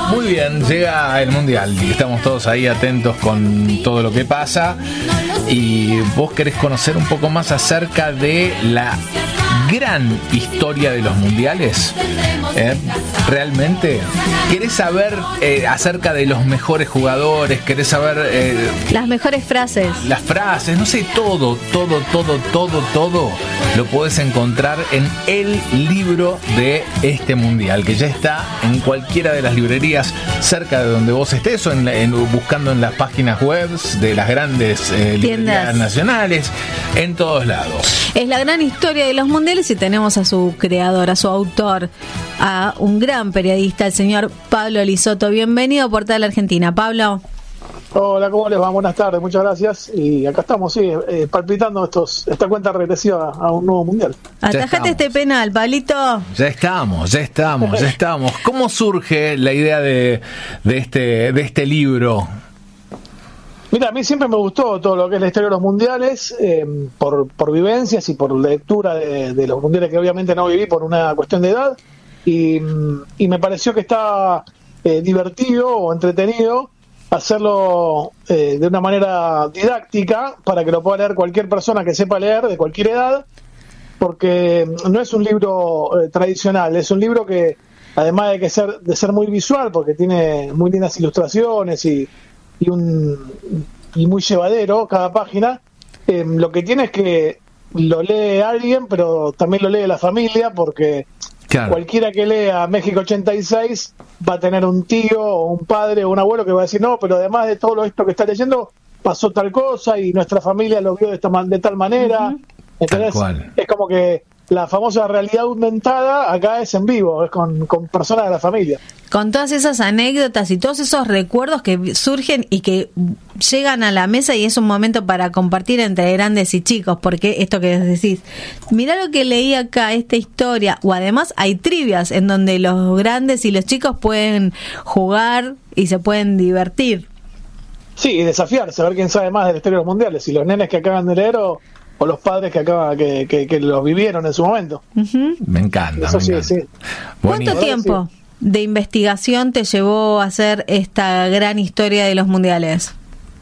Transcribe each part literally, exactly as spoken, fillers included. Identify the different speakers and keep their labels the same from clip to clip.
Speaker 1: Muy bien, llega el Mundial y estamos todos ahí atentos con todo lo que pasa. Y vos querés conocer un poco más acerca de la gran historia de los mundiales. ¿Eh? ¿Realmente? ¿Querés saber eh, acerca de los mejores jugadores? ¿Querés saber eh,
Speaker 2: las mejores frases?
Speaker 1: Las frases, no sé, todo, todo, todo, todo, todo lo podés encontrar en el libro de este mundial, que ya está en cualquiera de las librerías cerca de donde vos estés o en, en, buscando en las páginas web de las grandes eh, librerías nacionales, en todos lados.
Speaker 2: Es la gran historia de los mundiales y tenemos a su creador, a su autor, a un gran periodista, el señor Pablo Lizoto. Bienvenido a Portal Argentina, Pablo.
Speaker 3: Hola, ¿cómo les va? Buenas tardes, muchas gracias. Y acá estamos, sí, eh, palpitando estos esta cuenta regresiva a un nuevo mundial.
Speaker 2: Atajate este penal, Pablito.
Speaker 1: Ya estamos, ya estamos, ya estamos. ¿Cómo surge la idea de, de, este, de este libro?
Speaker 3: Mira, a mí siempre me gustó todo lo que es la historia de los mundiales, eh, por, por vivencias y por lectura de, de los mundiales que obviamente no viví por una cuestión de edad. Y, y me pareció que estaba eh, divertido o entretenido hacerlo eh, de una manera didáctica para que lo pueda leer cualquier persona que sepa leer de cualquier edad, porque no es un libro eh, tradicional, es un libro que además de que ser de ser muy visual, porque tiene muy lindas ilustraciones y, y un y muy llevadero cada página, eh, lo que tiene es que lo lee alguien, pero también lo lee la familia, porque claro, cualquiera que lea México ochenta y seis va a tener un tío o un padre o un abuelo que va a decir, no, pero además de todo esto que está leyendo, pasó tal cosa y nuestra familia lo vio de, esta, de tal manera. Uh-huh. Entonces es como que la famosa realidad aumentada acá es en vivo, es con, con personas de la familia.
Speaker 2: Con todas esas anécdotas y todos esos recuerdos que surgen y que llegan a la mesa y es un momento para compartir entre grandes y chicos, porque esto que decís, mirá lo que leí acá, esta historia, o además hay trivias en donde los grandes y los chicos pueden jugar y se pueden divertir.
Speaker 3: Sí, y desafiarse, a ver quién sabe más de la historia de los mundiales, si los nenes que acaban de leer o... o los padres que acaba que, que, que los vivieron en su momento.
Speaker 1: Uh-huh. Me encanta.
Speaker 3: Eso
Speaker 1: me
Speaker 3: sí,
Speaker 1: encanta.
Speaker 3: sí.
Speaker 2: ¿Cuánto tiempo sí. de investigación te llevó a hacer esta gran historia de los mundiales?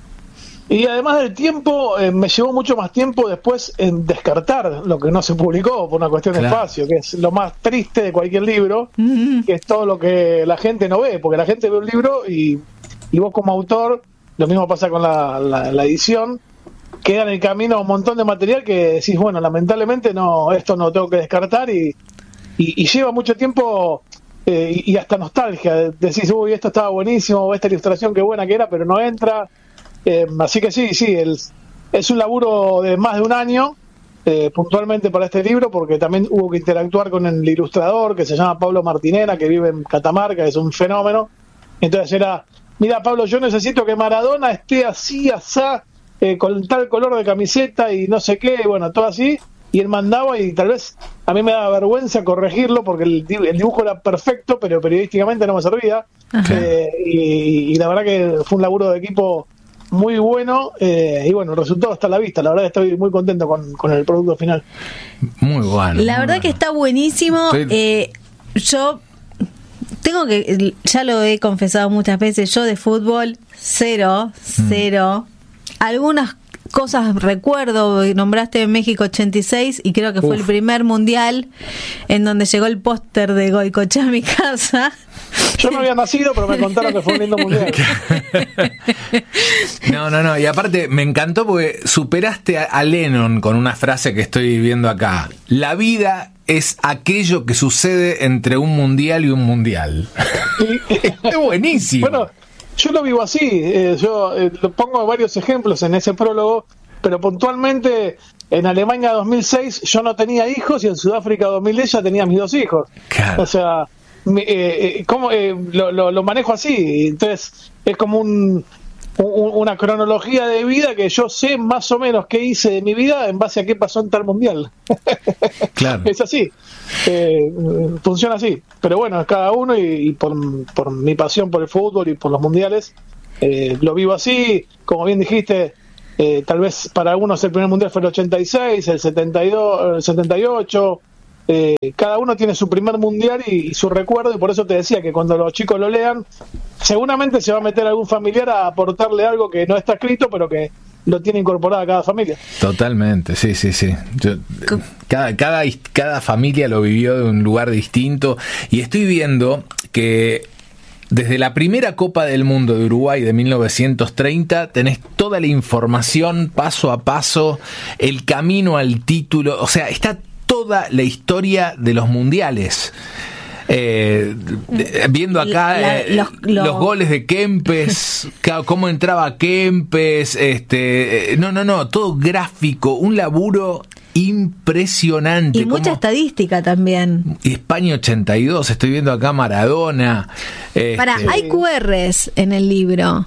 Speaker 3: Y además del tiempo, eh, me llevó mucho más tiempo después en descartar lo que no se publicó por una cuestión claro. de espacio, que es lo más triste de cualquier libro, uh-huh. que es todo lo que la gente no ve, porque la gente ve un libro y, y vos como autor, lo mismo pasa con la, la, la edición, queda en el camino un montón de material que decís, bueno, lamentablemente no, esto no tengo que descartar y, y, y lleva mucho tiempo eh, y, y hasta nostalgia. Decís, uy, esto estaba buenísimo, o esta ilustración qué buena que era, pero no entra. Eh, así que sí, sí, el, es un laburo de más de un año eh, puntualmente para este libro, porque también hubo que interactuar con el ilustrador que se llama Pablo Martinera, que vive en Catamarca, es un fenómeno. Entonces era, mira, Pablo, yo necesito que Maradona esté así, asá, Eh, con tal color de camiseta y no sé qué, bueno, todo así, y él mandaba y tal vez a mí me daba vergüenza corregirlo porque el, el dibujo era perfecto, pero periodísticamente no me servía, eh, y, y la verdad que fue un laburo de equipo muy bueno, eh, y bueno, el resultado está a la vista, la verdad que estoy muy contento con, con el producto final.
Speaker 1: Muy bueno.
Speaker 2: La
Speaker 1: muy
Speaker 2: verdad
Speaker 1: bueno.
Speaker 2: que está buenísimo. Estoy... Eh, yo tengo que, ya lo he confesado muchas veces, yo de fútbol cero, cero. Mm. Algunas cosas recuerdo, nombraste México ochenta y seis y creo que fue Uf. el primer mundial en donde llegó el póster de Goicoechea a mi casa.
Speaker 3: Yo no había nacido, pero me contaron que fue un lindo mundial.
Speaker 1: No, no, no, y aparte me encantó porque superaste a, a Lennon con una frase que estoy viendo acá. La vida es aquello que sucede entre un mundial y un mundial. Es buenísimo.
Speaker 3: Bueno, yo lo vivo así, eh, yo eh, lo pongo varios ejemplos en ese prólogo, pero puntualmente en Alemania dos mil seis yo no tenía hijos y en Sudáfrica dos mil diez ya tenía mis dos hijos. Claro. O sea, me, eh, ¿cómo, eh, lo, lo, lo manejo así, entonces es como un, un, una cronología de vida que yo sé más o menos qué hice de mi vida en base a qué pasó en tal mundial. Claro. Es así. Eh, funciona así, pero bueno, es cada uno y, y por, por mi pasión por el fútbol y por los mundiales eh, lo vivo así, como bien dijiste, eh, tal vez para algunos el primer mundial fue el ochenta y seis, el setenta y dos, el setenta y ocho, eh, cada uno tiene su primer mundial y, y su recuerdo, y por eso te decía que cuando los chicos lo lean, seguramente se va a meter algún familiar a aportarle algo que no está escrito, pero que lo tiene incorporado a cada familia.
Speaker 1: Totalmente, sí, sí, sí. Yo, cada, cada, cada familia lo vivió de un lugar distinto, y estoy viendo que desde la primera Copa del Mundo de Uruguay de mil novecientos treinta tenés toda la información paso a paso, el camino al título, o sea, está toda la historia de los mundiales. Eh, viendo acá la, eh, los, los... los goles de Kempes, cómo entraba Kempes, este, no, no, no, todo gráfico, un laburo impresionante.
Speaker 2: Y mucha como... estadística también.
Speaker 1: España ochenta y dos, estoy viendo acá Maradona. Este...
Speaker 2: Para, hay Q Rs en el libro.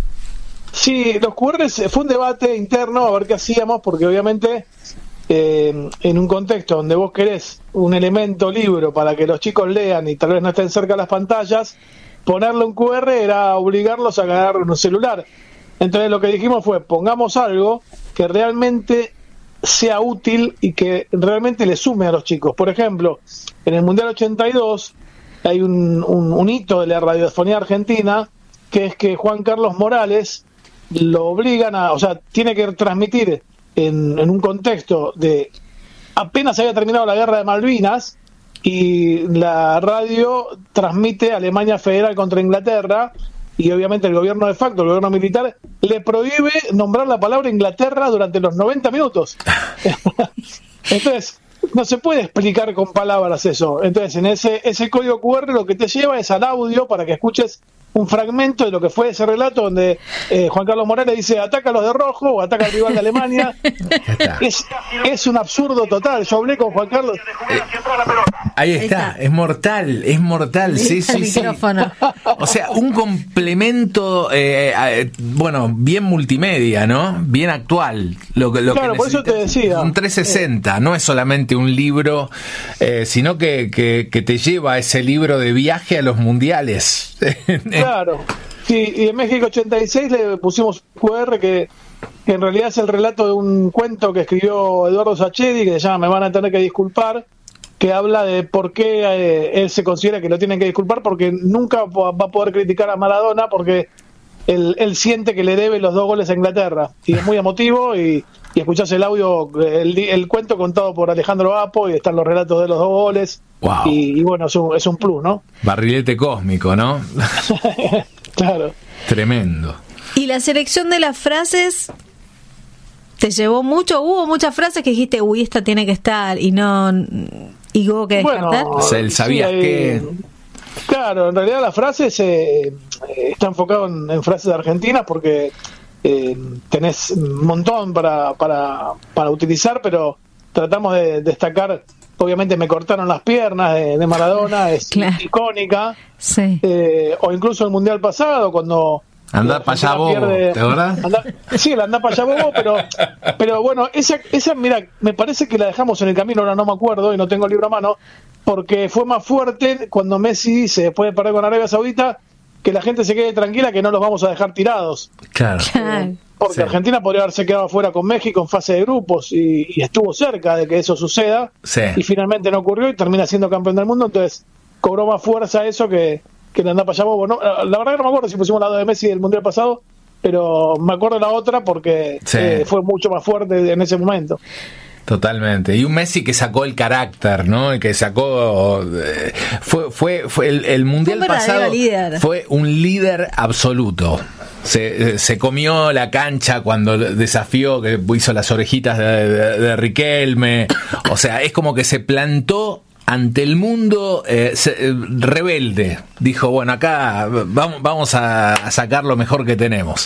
Speaker 3: Sí, los Q Rs fue un debate interno a ver qué hacíamos, porque obviamente eh, en un contexto donde vos querés un elemento libro para que los chicos lean y tal vez no estén cerca de las pantallas, ponerle un Q R era obligarlos a agarrar un celular. Entonces lo que dijimos fue, pongamos algo que realmente sea útil y que realmente le sume a los chicos. Por ejemplo, en el Mundial ochenta y dos hay un, un, un hito de la radiofonía argentina, que es que Juan Carlos Morales lo obligan a, o sea, tiene que transmitir en, en un contexto de apenas había terminado la guerra de Malvinas, y la radio transmite Alemania Federal contra Inglaterra, y obviamente el gobierno de facto, el gobierno militar, le prohíbe nombrar la palabra Inglaterra durante los noventa minutos. Entonces, no se puede explicar con palabras eso. Entonces, en ese, ese código Q R lo que te lleva es al audio para que escuches un fragmento de lo que fue ese relato donde eh, Juan Carlos Morales dice ataca a los de rojo o ataca al rival de Alemania. es, es un absurdo total. Yo hablé con Juan Carlos.
Speaker 1: Eh, ahí está, es mortal, es mortal. Sí, sí, sí. O sea, un complemento, eh, eh, bueno, bien multimedia, ¿no? Bien actual. Lo, lo
Speaker 3: claro,
Speaker 1: que
Speaker 3: por eso te decía.
Speaker 1: Un trescientos sesenta, eh. no es solamente un libro, eh, sino que, que, que te lleva a ese libro de viaje a los mundiales.
Speaker 3: Claro, sí, y en México ochenta y seis le pusimos Q R que, que en realidad es el relato de un cuento que escribió Eduardo Sacheri, que se llama Me van a tener que disculpar, que habla de por qué eh, él se considera que lo tienen que disculpar, porque nunca va a poder criticar a Maradona, porque él, él siente que le debe los dos goles a Inglaterra, y es muy emotivo, y, y escuchás el audio, el, el cuento contado por Alejandro Apo, y están los relatos de los dos goles.
Speaker 1: Wow.
Speaker 3: Y, y bueno, es un, es un plus, ¿no?
Speaker 1: Barrilete cósmico, ¿no?
Speaker 3: Claro.
Speaker 1: Tremendo.
Speaker 2: ¿Y la selección de las frases te llevó mucho? ¿Hubo muchas frases que dijiste, uy, esta tiene que estar, y no, y hubo que descartar?
Speaker 3: Bueno,
Speaker 1: o sea, ¿sabías
Speaker 3: sí,
Speaker 1: que...?
Speaker 3: Claro, en realidad las frases eh, está enfocado en, en frases argentinas, porque eh, tenés un montón para, para, para utilizar, pero tratamos de destacar. Obviamente Me cortaron las piernas de, de Maradona, es claro. icónica.
Speaker 2: Sí.
Speaker 3: Eh, o incluso el Mundial pasado, cuando
Speaker 1: Andá para allá bobo, ¿te acuerdas?
Speaker 3: Anda, sí, el andá para allá bobo, pero, pero bueno, esa, esa, mira, me parece que la dejamos en el camino, ahora no me acuerdo y no tengo el libro a mano, porque fue más fuerte cuando Messi dice, después de perder con Arabia Saudita, que la gente se quede tranquila, que no los vamos a dejar tirados.
Speaker 1: Claro.
Speaker 3: Eh, porque
Speaker 1: sí.
Speaker 3: Argentina podría haberse quedado fuera con México en fase de grupos y, y estuvo cerca de que eso suceda,
Speaker 1: sí.
Speaker 3: y finalmente no ocurrió y termina siendo campeón del mundo, entonces cobró más fuerza eso que, que le anda para allá bobo. No, la verdad que no me acuerdo si pusimos la de Messi del Mundial pasado, pero me acuerdo la otra porque
Speaker 1: sí.
Speaker 3: eh, fue mucho más fuerte en ese momento.
Speaker 1: Totalmente. Y un Messi que sacó el carácter, ¿no? Que sacó eh, fue fue fue el, el mundial
Speaker 2: fue
Speaker 1: pasado
Speaker 2: líder.
Speaker 1: Fue un líder absoluto. Se, se comió la cancha cuando desafió, que hizo las orejitas de, de, de Riquelme. O sea, es como que se plantó ante el mundo eh, se, eh, rebelde. Dijo, bueno, acá vamos, vamos a, a sacar lo mejor que tenemos.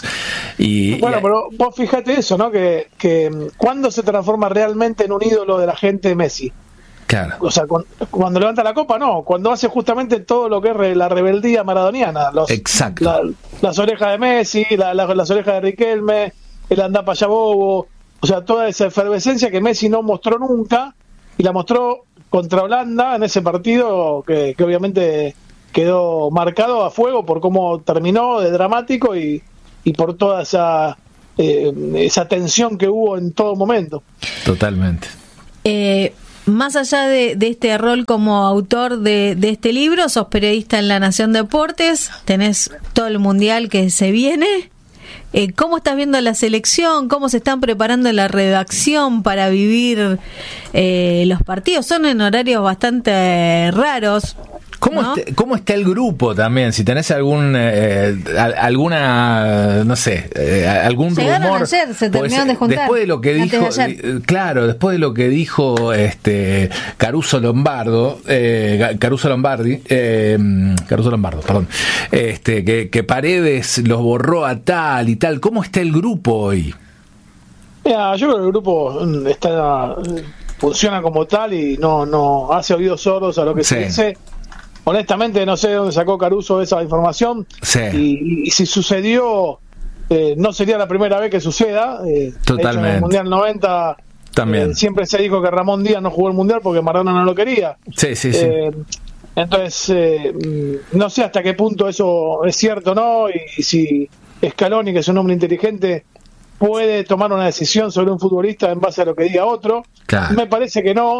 Speaker 1: Y,
Speaker 3: bueno,
Speaker 1: y,
Speaker 3: pero vos fíjate eso, ¿no? Que, que ¿cuándo se transforma realmente en un ídolo de la gente Messi?
Speaker 1: Claro.
Speaker 3: O sea, cuando, cuando levanta la copa, no. Cuando hace justamente todo lo que es re, la rebeldía maradoniana. Los,
Speaker 1: Exacto.
Speaker 3: La, las orejas de Messi, la, la, las orejas de Riquelme, el andá pa' allá bobo. O sea, toda esa efervescencia que Messi no mostró nunca, y la mostró contra Holanda en ese partido que, que obviamente quedó marcado a fuego por cómo terminó de dramático y, y por toda esa eh, esa tensión que hubo en todo momento.
Speaker 1: Totalmente.
Speaker 2: Eh, más allá de, de este rol como autor de, de este libro, sos periodista en La Nación Deportes, tenés todo el mundial que se viene. Eh, ¿Cómo estás viendo la selección? ¿Cómo se están preparando la redacción para vivir eh, los partidos? Son en horarios bastante raros.
Speaker 1: ¿Cómo, ¿no? está, ¿Cómo está el grupo también? Si tenés algún eh, alguna, no sé, eh, algún
Speaker 2: Llegaron
Speaker 1: rumor.
Speaker 2: Ayer, se terminaron de juntar.
Speaker 1: Después de lo que dijo, de claro, después de lo que dijo este Caruso Lombardo, eh, Caruso Lombardi, eh, Caruso Lombardo, perdón, este que, que Paredes los borró a tal y tal. ¿Cómo está el grupo hoy?
Speaker 3: Mira, yo creo que el grupo está funciona como tal y no no hace oídos sordos a lo que sí. se dice. Honestamente no sé de dónde sacó Caruso esa información, sí. y, y si sucedió eh, no sería la primera vez que suceda. eh,
Speaker 1: Totalmente.
Speaker 3: De hecho, en el Mundial noventa
Speaker 1: también
Speaker 3: eh, siempre se dijo que Ramón Díaz no jugó el Mundial porque Maradona no lo quería.
Speaker 1: Sí, sí, sí.
Speaker 3: Eh, entonces eh, no sé hasta qué punto eso es cierto o no, y, y si Scaloni, que es un hombre inteligente, puede tomar una decisión sobre un futbolista en base a lo que diga otro. Claro. Me parece que no.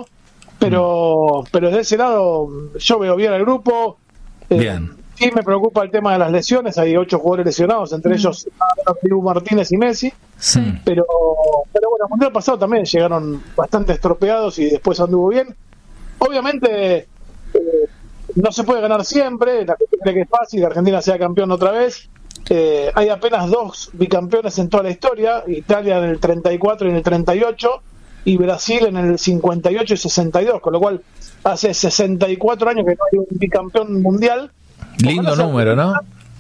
Speaker 3: Pero pero desde ese lado yo veo bien al grupo. Eh,
Speaker 1: bien.
Speaker 3: Sí me preocupa el tema de las lesiones. Hay ocho jugadores lesionados, entre mm. ellos Dibu Martínez y Messi.
Speaker 2: Sí.
Speaker 3: Pero pero bueno, el mundial pasado también llegaron bastante estropeados y después anduvo bien. Obviamente eh, no se puede ganar siempre. La gente cree que es fácil que Argentina sea campeón otra vez. Eh, hay apenas dos bicampeones en toda la historia. Italia en el treinta y cuatro y en el treinta y ocho. Y Brasil en el cincuenta y ocho y sesenta y dos, con lo cual hace sesenta y cuatro años que no hay un bicampeón mundial.
Speaker 1: Lindo ojalá número, sea, ¿no?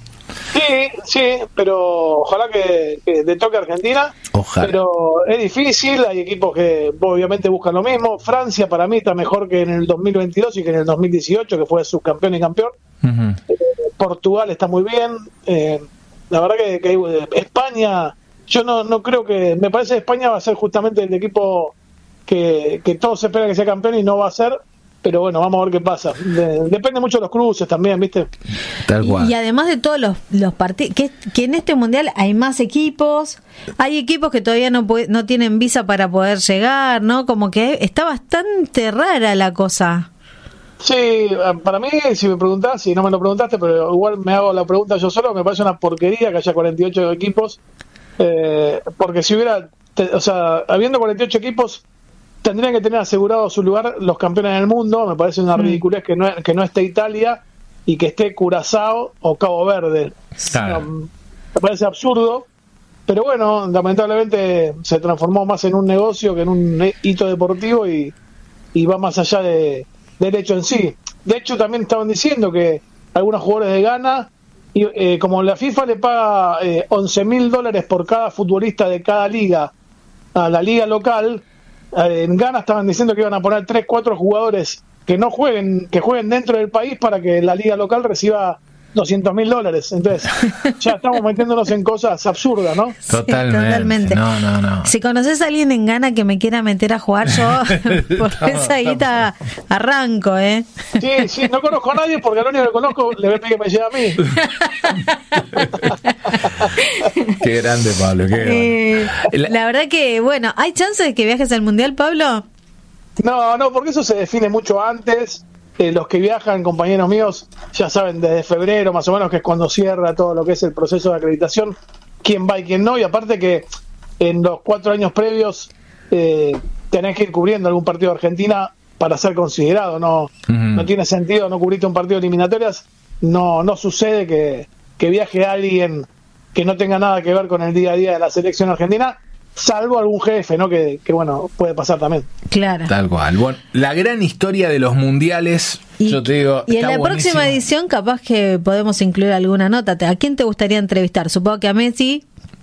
Speaker 3: Sí, sí, pero ojalá que, que le toque a Argentina.
Speaker 1: Ojalá.
Speaker 3: Pero es difícil, hay equipos que obviamente buscan lo mismo. Francia para mí está mejor que en el dos mil veintidós y que en el dos mil dieciocho, que fue subcampeón y campeón. Uh-huh. eh, Portugal está muy bien. Eh, la verdad que, que eh, España... Yo no no creo que... Me parece que España va a ser justamente el equipo que, que todos esperan que sea campeón y no va a ser. Pero bueno, vamos a ver qué pasa. De, depende mucho de los cruces también, ¿viste?
Speaker 1: Tal cual.
Speaker 2: Y, y además de todos los, los partidos... Que, que en este mundial hay más equipos. Hay equipos que todavía no puede, no tienen visa para poder llegar, ¿no? Como que está bastante rara la cosa.
Speaker 3: Sí, para mí, si me preguntás, si no me lo preguntaste, pero igual me hago la pregunta yo solo, me parece una porquería que haya cuarenta y ocho equipos. Eh, porque si hubiera, te, o sea, habiendo cuarenta y ocho equipos, tendrían que tener asegurado su lugar los campeones del mundo. Me parece una ridiculez que no, que no esté Italia y que esté Curazao o Cabo Verde.
Speaker 1: Claro.
Speaker 3: No, me parece absurdo, pero bueno, lamentablemente se transformó más en un negocio que en un hito deportivo y, y va más allá de, del hecho en sí. De hecho, también estaban diciendo que algunos jugadores de Ghana, y eh, como la FIFA le paga eh, once mil dólares por cada futbolista de cada liga a la liga local, eh, en Ghana estaban diciendo que iban a poner tres, cuatro jugadores que no jueguen, que jueguen dentro del país para que la liga local reciba doscientos mil dólares. Entonces, ya estamos metiéndonos en cosas absurdas, ¿no?
Speaker 1: Totalmente.
Speaker 2: Sí, totalmente.
Speaker 1: No, no, no.
Speaker 2: Si conoces a alguien en Ghana que me quiera meter a jugar, yo por esa guita arranco, ¿eh?
Speaker 3: Sí, sí, no conozco a nadie porque al único que conozco le voy a pedir que me lleve a
Speaker 1: mí. Qué grande, Pablo, qué grande.
Speaker 2: Eh, la... la verdad que, bueno, ¿hay chance de que viajes al Mundial, Pablo?
Speaker 3: No, no, porque eso se define mucho antes. Eh, los que viajan, compañeros míos, ya saben desde febrero más o menos, que es cuando cierra todo lo que es el proceso de acreditación, quién va y quién no, y aparte que en los cuatro años previos eh, tenés que ir cubriendo algún partido de Argentina para ser considerado. No, uh-huh. no tiene sentido no cubrirte un partido de eliminatorias. No, no sucede que, que viaje alguien que no tenga nada que ver con el día a día de la selección argentina, salvo algún jefe, ¿no? Que, que bueno, puede pasar también.
Speaker 2: Claro.
Speaker 1: Tal cual. Bueno, la gran historia de los mundiales,
Speaker 2: y,
Speaker 1: yo te digo,
Speaker 2: y en la
Speaker 1: buenísimo.
Speaker 2: Próxima edición capaz que podemos incluir alguna nota. ¿A quién te gustaría entrevistar? Supongo que a Messi.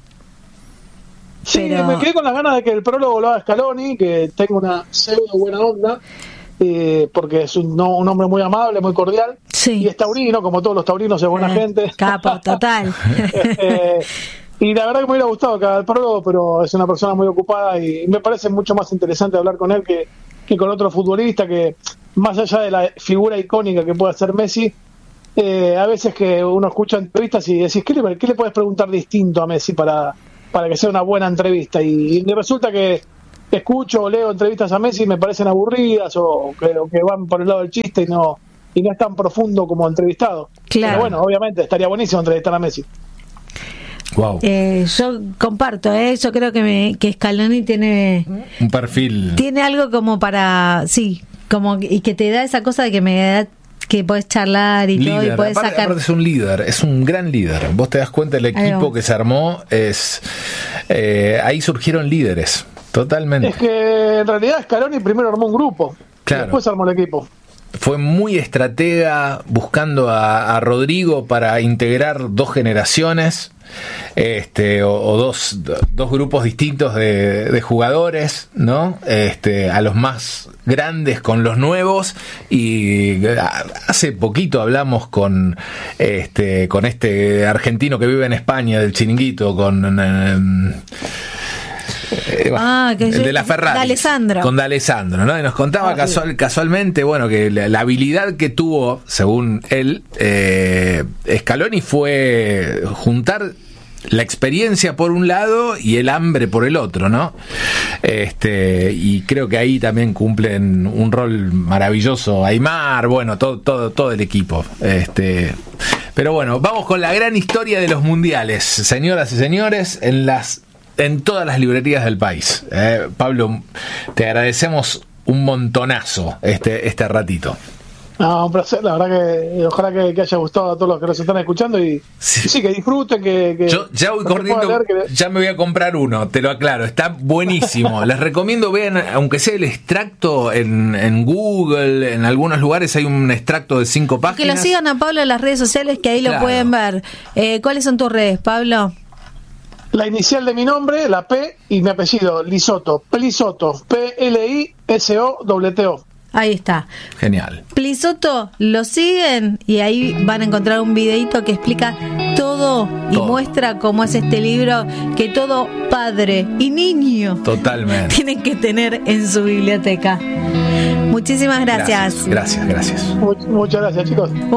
Speaker 3: Sí,
Speaker 2: pero...
Speaker 3: me quedé con las ganas de que el prólogo lo haga Scaloni, que tenga una pseudo buena onda, eh, porque es un, no, un hombre muy amable, muy cordial,
Speaker 2: sí.
Speaker 3: Y es taurino, como todos los taurinos, es buena eh, gente.
Speaker 2: Capo, total.
Speaker 3: eh, Y la verdad que me hubiera gustado que haga el prólogo, pero es una persona muy ocupada y me parece mucho más interesante hablar con él que, que con otro futbolista, que más allá de la figura icónica que pueda ser Messi, eh, a veces que uno escucha entrevistas y decís, ¿qué le, qué le puedes preguntar distinto a Messi para, para que sea una buena entrevista? Y, y resulta que escucho o leo entrevistas a Messi y me parecen aburridas o que, o que van por el lado del chiste y no y no es tan profundo como entrevistado. Claro. Pero bueno, obviamente estaría buenísimo entrevistar a Messi.
Speaker 2: Wow. Eh, yo comparto, ¿eh? Yo creo que, me, que Scaloni tiene
Speaker 1: un perfil,
Speaker 2: tiene algo como para, sí, como y que te da esa cosa de que me da, que podés charlar y líder. Todo y podés
Speaker 1: aparte,
Speaker 2: sacar.
Speaker 1: Aparte es un líder, es un gran líder. Vos te das cuenta el equipo que se armó es eh, ahí surgieron líderes, totalmente.
Speaker 3: Es que en realidad Scaloni primero armó un grupo, claro. Después armó el equipo.
Speaker 1: Fue muy estratega buscando a, a Rodrigo para integrar dos generaciones, este, o, o dos, dos grupos distintos de, de jugadores, ¿no? Este, a los más grandes con los nuevos. Y hace poquito hablamos con este, con este argentino que vive en España, del Chiringuito, con eh, Eh, bueno, ah, que el de la Ferrari,
Speaker 2: D'Alessandro.
Speaker 1: con D'Alessandro, ¿no? Y nos contaba ah, casual, sí. casualmente, bueno, que la, la habilidad que tuvo, según él, eh, Scaloni fue juntar la experiencia por un lado y el hambre por el otro, ¿no? Este, y creo que ahí también cumplen un rol maravilloso Aimar, bueno, todo, todo, todo el equipo. Este, pero bueno, vamos con la gran historia de los mundiales, señoras y señores, en las en todas las librerías del país. Eh, Pablo, te agradecemos un montonazo este, este ratito.
Speaker 3: No, un placer, la verdad que ojalá que, que haya gustado a todos los que nos están escuchando y sí, sí que disfruten, que, que
Speaker 1: yo ya voy corriendo, leer, que... ya me voy a comprar uno, te lo aclaro, está buenísimo. Les recomiendo, vean, aunque sea el extracto en, en Google, en algunos lugares hay un extracto de cinco páginas.
Speaker 2: Que lo sigan a Pablo en las redes sociales, que ahí claro. Lo pueden ver. Eh, ¿Cuáles son tus redes, Pablo?
Speaker 3: La inicial de mi nombre, la P, y mi apellido, Plisotto, Plisotto, P L I S O T T O.
Speaker 2: Ahí está.
Speaker 1: Genial.
Speaker 2: Plisotto, lo siguen y ahí van a encontrar un videito que explica todo y todo. Muestra cómo es este libro que todo padre y niño
Speaker 1: totalmente
Speaker 2: tienen que tener en su biblioteca. Muchísimas gracias.
Speaker 1: Gracias, gracias. gracias.
Speaker 3: Muchas gracias, chicos.